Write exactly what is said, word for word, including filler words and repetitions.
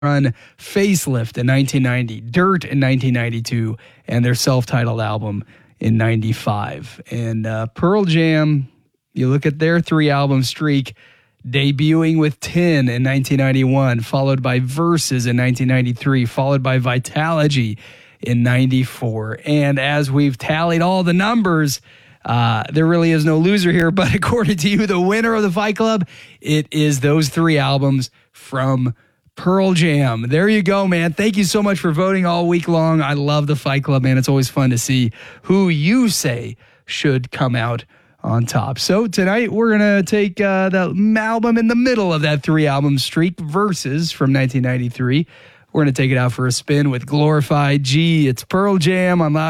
Run, Facelift in nineteen ninety, Dirt in nineteen ninety-two, and their self-titled album in ninety-five. And uh, Pearl Jam, you look at their three-album streak, debuting with ten in nineteen ninety-one, followed by Versus in nineteen ninety-three, followed by Vitalogy in ninety-four. And as we've tallied all the numbers, uh, there really is no loser here, but according to you, the winner of the Fight Club, it is those three albums from Pearl Jam. There you go, man. Thank you so much for voting all week long. I love the Fight Club, man. It's always fun to see who you say should come out on top. So tonight we're going to take uh, the album in the middle of that three-album streak, Versus from nineteen ninety-three. We're going to take it out for a spin with Glorified G. It's Pearl Jam on Loud.